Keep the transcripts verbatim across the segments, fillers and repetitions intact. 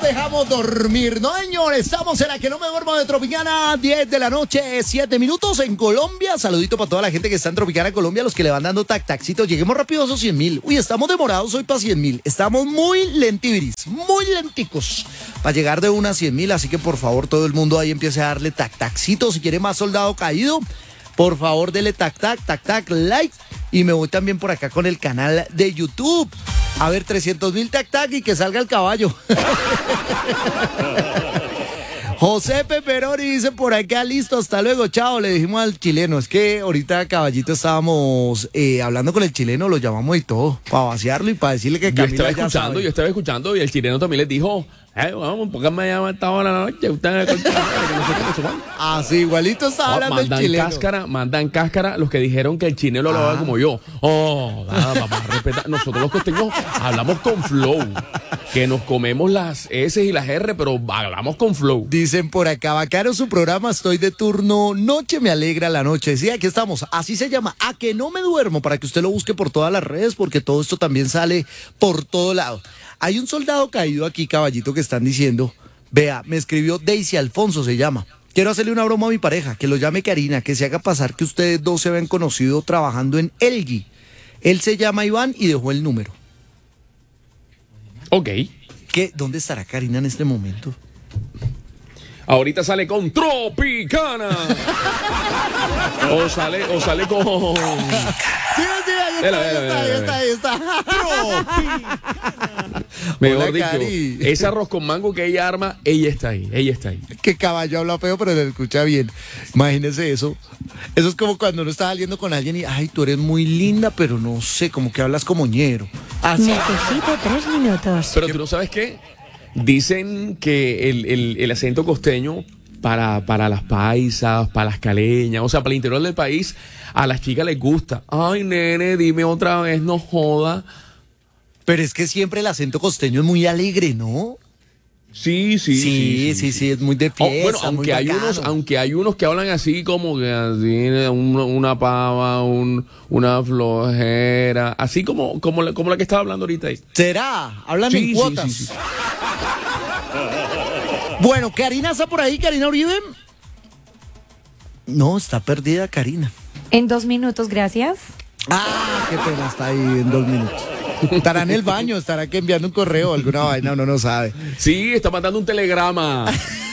dejamos dormir. No, señor, estamos en la que no me duermo de Tropicana, diez de la noche, siete minutos en Colombia. Saludito para toda la gente que está en Tropicana, Colombia, los que le van dando tac taxitos. Lleguemos rápido a esos cien mil. Uy, estamos demorados hoy para cien mil. Estamos muy lentibiris, muy lenticos para llegar de una a cien mil. Así que por favor, todo el mundo ahí empiece a darle tac taxitos. Si quiere más soldado caído, por favor, dele tac tac, tac tac, like. Y me voy también por acá con el canal de YouTube. A ver, trescientos mil tac tac y que salga el caballo. José Peperoni dice por acá, listo, hasta luego, chao, le dijimos al chileno. Es que ahorita, caballito, estábamos eh, hablando con el chileno, lo llamamos y todo, para vaciarlo y para decirle que Camila yo estaba ya escuchando, sabe. Yo estaba escuchando y el chileno también les dijo, eh, vamos, ¿por qué me llaman a esta hora de la noche? Ustedes Ah, sí, igualito estaba hablando el mandan chileno. cáscara, mandan cáscara los que dijeron que el chileno lo hablaba Ah. como yo. Oh, nada, vamos a respetar. Nosotros los costeños hablamos con flow, que nos comemos las S y las R, pero hablamos con flow. Dicen por acá, bacano su programa, estoy de turno, noche me alegra la noche. Sí, aquí estamos, así se llama, A que no me duermo, para que usted lo busque por todas las redes, porque todo esto también sale por todo lado. Hay un soldado caído aquí, caballito, que están diciendo, vea, me escribió Daisy Alfonso, se llama. Quiero hacerle una broma a mi pareja, que lo llame Karina, que se haga pasar que ustedes dos se habían conocido trabajando en Elgui. Él se llama Iván y dejó el número. Ok. ¿Qué? ¿Dónde estará Karina en este momento? Ahorita sale con Tropicana. o sale, o sale con. Sí, sí, ahí está, Vela, ahí vela, está, ahí vela, está, ahí está. Mejor Hola, dicho, Cari. ese arroz con mango que ella arma, ella está ahí, ella está ahí. Que caballo habla feo, pero se escucha bien. Imagínese eso. Eso es como cuando uno está saliendo con alguien y, ay, tú eres muy linda, pero no sé, como que hablas como ñero. Así. Necesito tres minutos. Pero tú no sabes qué. Dicen que el, el, el acento costeño para, para las paisas, para las caleñas, o sea, para el interior del país, a las chicas les gusta. Ay, nene, dime otra vez, no joda. Pero es que siempre el acento costeño es muy alegre, ¿no? Sí, sí, Sí, sí, sí, es muy de Oh, fiesta, bueno, muy aunque hay bacano. unos, aunque hay unos que hablan así como que así, una, una pava, un, una flojera, así como, como, la, como la que estaba hablando ahorita ahí. ¿Será? Hablan Sí, en sí, cuotas. sí, sí. Bueno, Karina está por ahí, Karina Uribe. No, está perdida Karina. En dos minutos, gracias. Ah, qué pena, está ahí en dos minutos. Estará en el baño, estará que enviando un correo, alguna vaina, uno no sabe. Sí, está mandando un telegrama.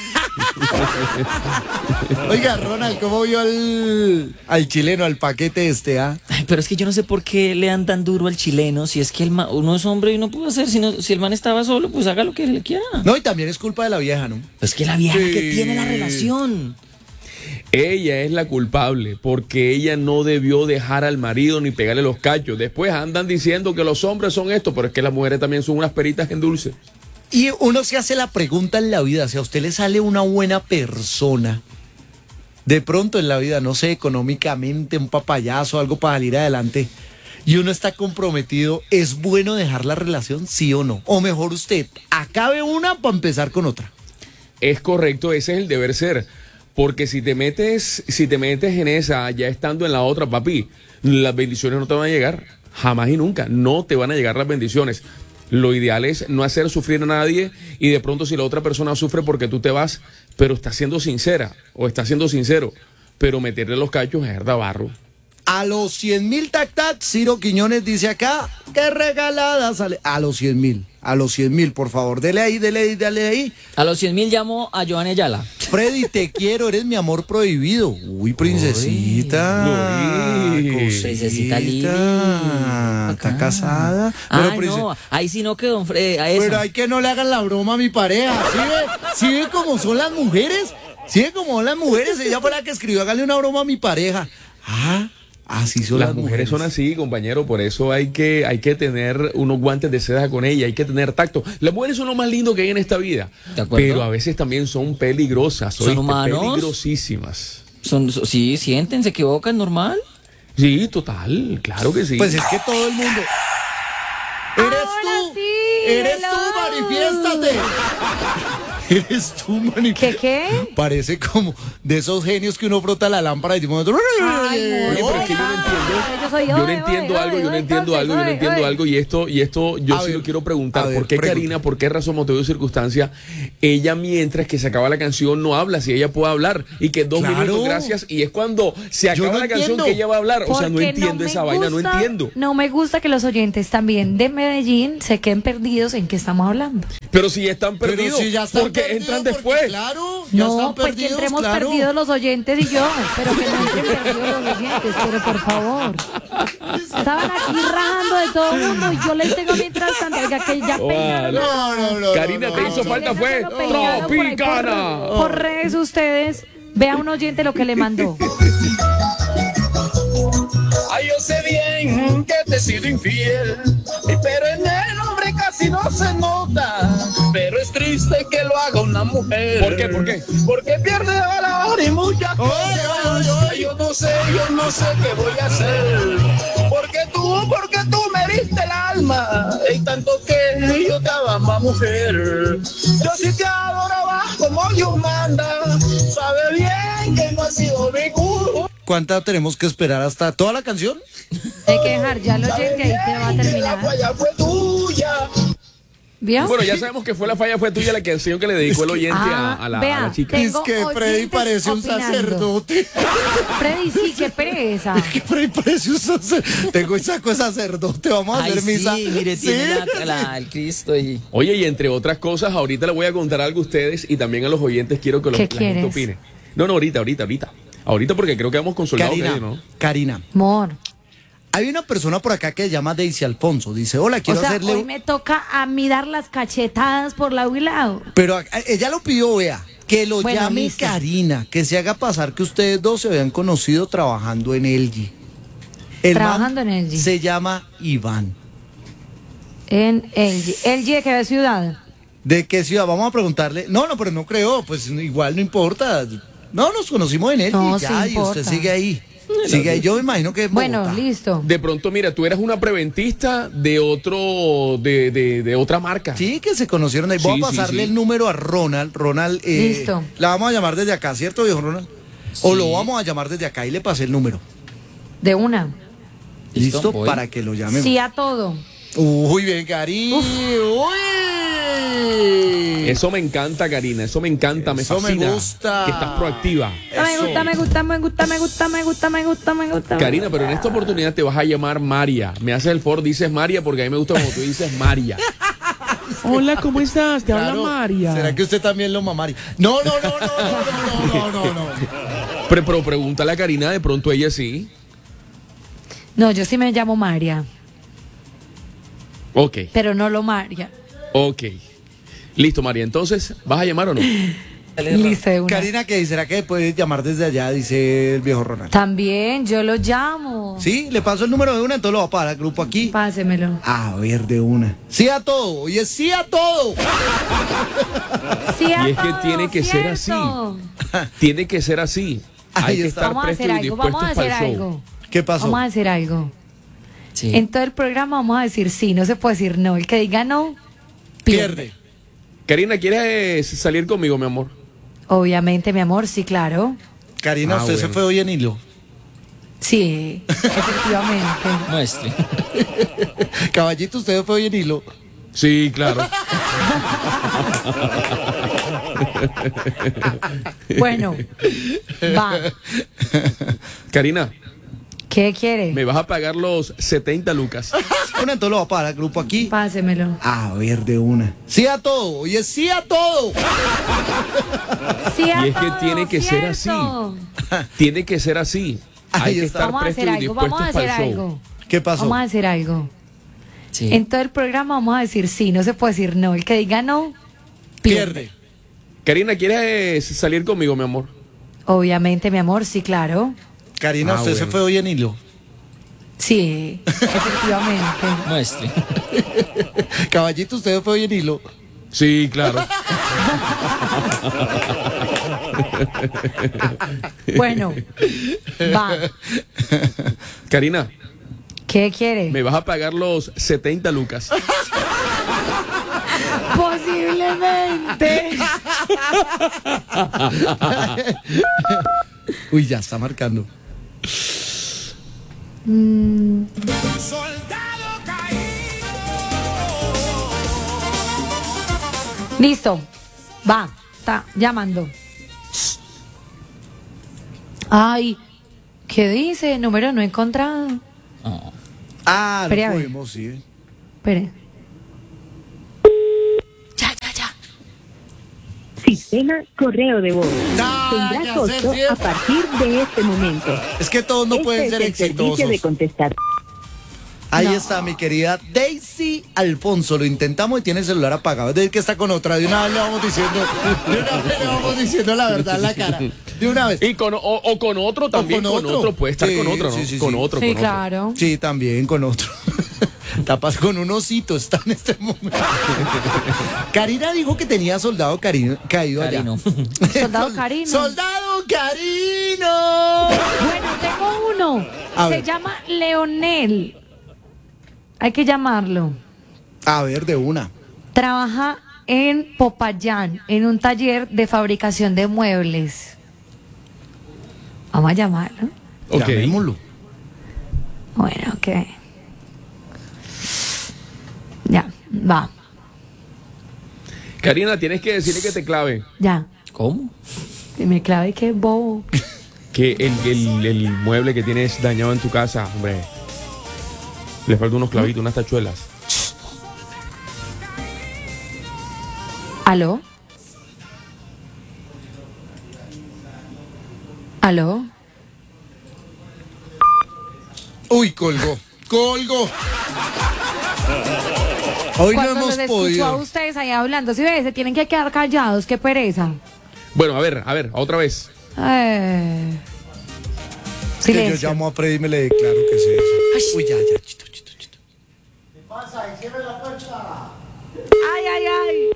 Oiga, Ronald, ¿cómo vio al, al chileno, al paquete este, ah? Ay, pero es que yo no sé por qué le dan tan duro al chileno. Si es que el ma- uno es hombre y no puede hacer. Si, no- si el man estaba solo, pues haga lo que le quiera. No, y también es culpa de la vieja, ¿no? Pues que la vieja Sí. que tiene la relación. Ella es la culpable porque ella no debió dejar al marido ni pegarle los cachos. Después andan diciendo que los hombres son esto, pero es que las mujeres también son unas peritas en dulce. Y uno se hace la pregunta en la vida, si a usted le sale una buena persona, de pronto en la vida, no sé, económicamente, un papayazo, algo para salir adelante, y uno está comprometido, ¿es bueno dejar la relación, sí o no? O mejor usted, acabe una para empezar con otra. Es correcto, ese es el deber ser. Porque si te metes, si te metes en esa, ya estando en la otra, papi, las bendiciones no te van a llegar. Jamás y nunca. No te van a llegar las bendiciones. Lo ideal es no hacer sufrir a nadie y de pronto si la otra persona sufre porque tú te vas, pero está siendo sincera o está siendo sincero, pero meterle los cachos es de barro. A los cien mil tac tac, Ciro Quiñones dice acá, qué regalada sale. A los cien mil, a los cien mil, por favor, dele ahí, dele ahí, dale ahí. A los cien mil llamo a Joana Ayala. Freddy, te quiero, eres mi amor prohibido. Uy, princesita. Uy. Cosita. Princesita Lili. Está Bacán. casada. Ah, prince- no, ahí sí no quedó, don Fred, a eso. Pero hay que no le hagan la broma a mi pareja. ¿Sí ve? ¿Sí ve cómo son las mujeres? ¿Sí ve cómo son las mujeres? Ella fue la que escribió, hágale una broma a mi pareja. Ah, así son las, Las mujeres son así, compañero, por eso hay que, hay que tener unos guantes de seda con ella, hay que tener tacto. Las mujeres son lo más lindo que hay en esta vida, ¿De acuerdo? pero a veces también son peligrosas, ¿Son ¿oíste? humanos? Peligrosísimas. Son, so- sí, sienten, se equivocan, normal. Sí, total, claro que sí. Pues es que todo el mundo. ¿Eres Ahora tú? sí, ¿Eres hello. tú? Manifiéstate. Eres tú, mani. ¿Qué qué? Parece como de esos genios que uno frota la lámpara y decimos... Ay, Oye, pero es que yo no entiendo. Yo soy Yo no oye, entiendo oye, algo, yo no oye, entiendo entonces, algo, yo no oye, entiendo oye. algo y esto y esto yo A sí ver, lo quiero preguntar, a ver, ¿por qué pregunta. Karina, por qué razón, motivo y circunstancia ella mientras que se acaba la canción no habla si ella puede hablar y que dos Claro. minutos gracias y es cuando se Yo acaba no la canción entiendo. que ella va a hablar, o sea, no Porque entiendo me esa vaina, no gusta- entiendo. No me gusta que los oyentes también de Medellín se queden perdidos en qué estamos hablando. Pero si ya están Pero perdidos, si ya están porque perdidos, entran porque, después. Claro, ya No, están porque perdidos, entremos claro. perdidos los oyentes y yo, pero que no entren perdidos los oyentes, pero por favor. Estaban aquí rajando de todo el mundo y yo les tengo mientras tanto, oiga, que ya peinaron. No, no, no. Karina, no, te no, hizo no, falta no. fue Lo peinaron por ahí por- Tropicana. Por redes ustedes, vea un oyente lo que le mandó. Ay, yo sé bien que te he sido infiel, pero en el hombre casi no se nota. Pero es triste que lo haga una mujer. ¿Por qué? ¿Por qué? Porque pierde valor y muchas Oye, cosas. oye, oye. Yo no sé, yo no sé qué voy a hacer. Porque tú, porque tú me diste el alma. Y tanto que yo te amaba, mujer. Yo sí te adoraba como Dios manda. Sabe bien que no ha sido mi culpa. ¿Cuánta tenemos que esperar hasta toda la canción? Hay que dejar ya el oyente ahí que va a La terminar. falla fue tuya. ¿Vio? Bueno, ya sabemos que fue la falla, fue tuya la canción que le dedicó el oyente Ah, a, a la, a vea, la chica. te- Es Tengo que Freddy oyentes parece un opinando. sacerdote. Freddy, sí, qué pereza. Que Freddy parece un sacerdote. Tengo el saco de sacerdote, vamos a Ay, hacer misa. sí, mire, Sí, tiene la- sí. la- el Cristo y... Oye, y entre otras cosas, ahorita le voy a contar algo a ustedes y también a los oyentes quiero que los, ¿Qué la gente quieres? opine. No, no, ahorita, ahorita, ahorita. Ahorita porque creo que hemos consolidado Karina, que, ¿no? Karina, Amor. hay una persona por acá que se llama Daisy Alfonso. Dice, hola, O quiero sea, hacerle... hoy un-". me toca a mí dar las cachetadas por lado y lado. Pero a- ella lo pidió, vea, que lo Bueno, llame listo. Karina, que se haga pasar que ustedes dos se habían conocido trabajando en L G. El Trabajando man en L G. se llama Iván. En L G. ¿L G de qué ciudad? ¿De qué ciudad? Vamos a preguntarle. No, no, pero no creo, pues igual no importa. No, nos conocimos en L G No, ya, sí y usted importa. sigue ahí. Sigue ahí, yo me imagino que en Bueno, Bogotá. listo. De pronto, mira, tú eras una preventista de otro, de, de, de otra marca. Sí, que se conocieron ahí. Voy Sí, a sí, pasarle sí. el número a Ronald. Ronald, eh, Listo. la vamos a llamar desde acá, ¿cierto, viejo Ronald? O Sí. lo vamos a llamar desde acá y le pasé el número. De una. ¿Listo? Listo, voy. Para que lo llame. Sí a todo. Uy, bien, Cari. Uy. Eso me encanta, Karina, eso me encanta, me Eso me fascina. gusta. Que estás proactiva. Me Eso. gusta, me gusta, me gusta, me gusta, me gusta, me gusta, me gusta. Karina, pero en esta oportunidad te vas a llamar María. Me haces el favor, dices María, porque a mí me gusta como tú dices María. Hola, ¿cómo estás? Te Claro. ¿Será que usted también lo mamaría? No, no, no, no, no, no, no, no, no. Pero, pero pregúntale a Karina, de pronto ella sí. No, yo sí me llamo María, Ok, pero no lo María. ok. Listo, María. Entonces, ¿vas a llamar o no? Listo, de una. Karina, ¿qué dice? ¿Será que puede llamar desde allá? Dice el viejo Ronald. También, yo lo llamo. Sí, le paso el número de una, entonces lo va a parar al grupo aquí. Pásemelo. A ver, de una. Sí a todo, oye, sí a todo. Sí a Y es que todo, tiene que ser ¿cierto? Tiene que ser así. Ahí Hay que está. estar Vamos a presto hacer y algo, dispuestos vamos a hacer para el show. algo. ¿Qué pasó? Vamos a hacer algo. Sí. En todo el programa vamos a decir sí, no se puede decir no. El que diga no, pierde. Pierde. Karina, ¿quieres salir conmigo, mi amor? Obviamente, mi amor, sí, claro. Karina, Ah, usted se bueno. fue hoy en hilo. Sí, efectivamente. Muestre. Caballito, usted se fue hoy en hilo. Sí, claro. Bueno, va. Karina, ¿Qué quiere? me vas a pagar los setenta lucas. Una, entonces lo va a parar al grupo aquí. Pásemelo. A ver, de una. Sí a todo, oye, sí a todo. Sí a Y es que todo, tiene que ser ¿cierto? Tiene que ser así. Hay Ahí que está. estar Vamos a presto hacer y algo, dispuestos vamos a para hacer el show. algo. ¿Qué pasó? Vamos a hacer algo. Sí. En todo el programa vamos a decir sí, no se puede decir no. El que diga no, pierde. Pierde. Karina, ¿quieres salir conmigo, mi amor? Obviamente, mi amor, sí, claro. Karina, Ah, usted se bueno. fue hoy en hilo. Sí, efectivamente. Muestre. Caballito, usted se fue hoy en hilo. Sí, claro. Bueno, va. Karina, ¿Qué quiere? me vas a pagar los setenta lucas. Posiblemente. Uy, ya está marcando. Mm, listo. Va, está llamando. Ay, ¿qué dice? Número no encontrado. Oh. Ah, Espere, a lo ver. podemos, sí. Espere. Ya, ya, ya. Sistema correo de voz. Ah, Tendrá ya sé, costo sí. a partir de este momento. Es que todos no Este pueden es ser el servicio exitosos. de contestar. Ahí No. está mi querida Daisy Alfonso. Lo intentamos y tiene el celular apagado. Es decir, que está con otra. De una vez le vamos diciendo, de una vez le vamos diciendo la verdad en la cara. De una vez. Y con, o, o con otro también, con con otro. otro. Puede estar Sí, con otro, ¿no? sí, sí, con sí. otro, Sí, con otro. claro. Sí, también con otro. Tapas con un osito, está en este momento. Karina dijo que tenía soldado carino, caído allá. Carino. Soldado Carino. ¡Soldado Carino! Bueno, tengo uno. A Se ver. llama Leonel. Hay que llamarlo. A ver, de una. Trabaja en Popayán, en un taller de fabricación de muebles. Vamos a llamarlo. Ok. Llamémoslo. Bueno, ok. Ya, va, Karina, tienes que decirle que te clave. ya. ¿Cómo? Y me clave que bobo. Que el, el, el mueble que tienes dañado en tu casa, hombre, le faltan unos clavitos, unas tachuelas. ¿Aló? ¿Aló? Uy, colgó. Colgó. Hoy no Cuando hemos los escucho a podido. ustedes ahí hablando, si ves, se tienen que quedar callados, qué pereza. Bueno, a ver, a ver, otra vez. Eh. Que yo Silencio. llamo a Freddy y me le declaro que sé eso. Uy, ya, ya, chito, chito, chito. Ay, ay, ay.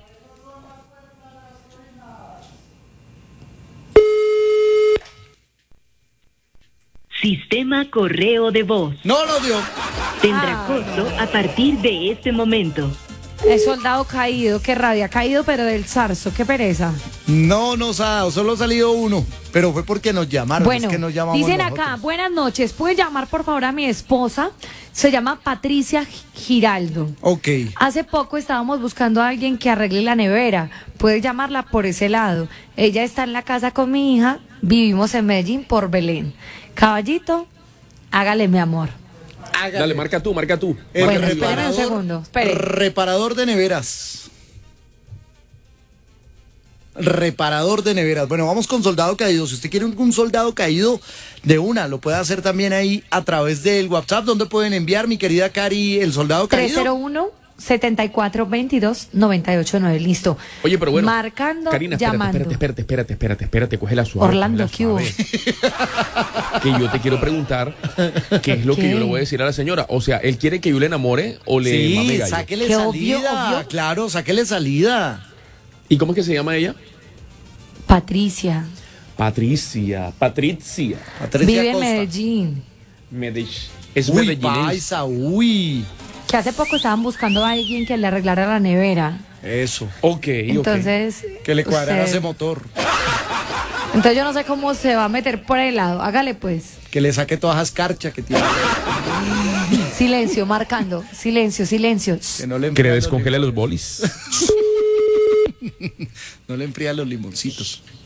Sistema correo de voz. No lo dio. Tendrá Ah. costo a partir de este momento. El soldado caído, qué rabia, caído pero del zarzo, qué pereza. No nos ha dado, solo ha salido uno. Pero fue porque nos llamaron. Bueno, es que nos llamamos dicen nosotros. acá, buenas noches, ¿puede llamar por favor a mi esposa? Se llama Patricia Giraldo. Ok. Hace poco estábamos buscando a alguien que arregle la nevera. Puedes llamarla por ese lado. Ella está en la casa con mi hija. Vivimos en Medellín por Belén. Caballito, hágale mi amor. Dale, marca tú, marca tú. El Bueno, Marca tú. espérame un segundo, espere. Reparador de neveras. Reparador de neveras. Bueno, vamos con soldado caído. Si usted quiere un, un soldado caído de una, lo puede hacer también ahí a través del WhatsApp, donde pueden enviar, mi querida Cari, el soldado caído. tres cero uno, setenta y cuatro veintidós, noventa y ocho nueve. Listo. Oye, pero bueno. Marcando, Karina, espérate, llamando. espérate, espérate, espérate, espérate, espérate, cógela suave. Orlando, cógela ¿qué hubo? suave. Que yo te quiero preguntar qué es lo que ¿Qué? yo le voy a decir a la señora. O sea, ¿él quiere que yo le enamore o le mame Sí, gallo? sáquele Qué salida. obvio, obvio. Claro, sáquele salida. ¿Y cómo es que se llama ella? Patricia. Patricia, Patricia. Patricia Vive en Costa. Medellín. Medellín. Es Uy, medellinense. paisa, uy. Que hace poco estaban buscando a alguien que le arreglara la nevera. Eso. Ok, ok. Entonces. Que le cuadrara usted- ese motor. Entonces yo no sé cómo se va a meter por el lado. Hágale pues. Que le saque todas esas carchas que tiene. Silencio, marcando. Silencio, silencio. Que no le Que le enfríe los descongele los bolis. lim- No le enfría los limoncitos.